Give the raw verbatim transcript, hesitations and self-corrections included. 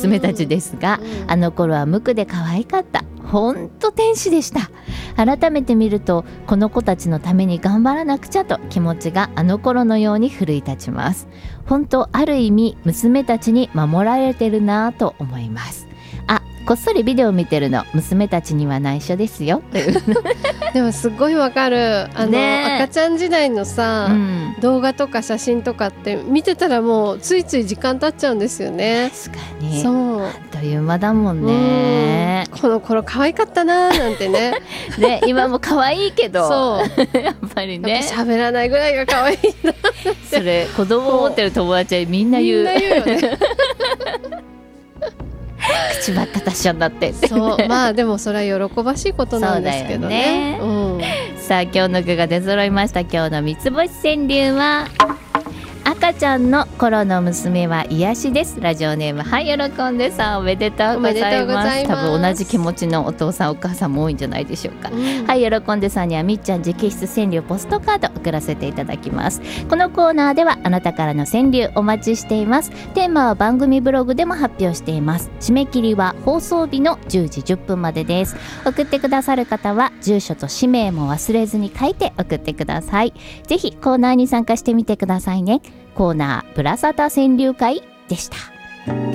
娘たちですが、 うん、 あの頃は無垢で可愛かった。ほんと天使でした。改めて見るとこの子たちのために頑張らなくちゃと気持ちがあの頃のように奮い立ちます。本当ある意味娘たちに守られてるなと思います。あ、こっそりビデオ見てるの娘たちには内緒ですよというでもすごいわかる。あの、ね、赤ちゃん時代のさ、うん、動画とか写真とかって見てたらもうついつい時間経っちゃうんですよね。 確かに。 そうあっという間だもんね。 うん、この頃可愛かったななんてねね、今も可愛いけどそうやっぱりね喋らないぐらいが可愛いなそれ子供を持ってる友達はみんな言うみんな言うよね口ばっか達者になってそうまあでもそれは喜ばしいことなんですけどね。 そうだよね、うん、さあ今日の具が出揃いました。今日の三つ星川柳は赤ちゃんの頃の娘は癒しです。ラジオネームはい喜んでさん、おめでとうございます。多分同じ気持ちのお父さんお母さんも多いんじゃないでしょうか、うん、はい喜んでさんにはみっちゃん直筆川柳ポストカード送らせていただきます。このコーナーではあなたからの川柳お待ちしています。テーマは番組ブログでも発表しています。締め切りは放送日のじゅうじじゅっぷんまでです。送ってくださる方は住所と氏名も忘れずに書いて送ってください。ぜひコーナーに参加してみてくださいね。コーナーぶらさた川柳会でした。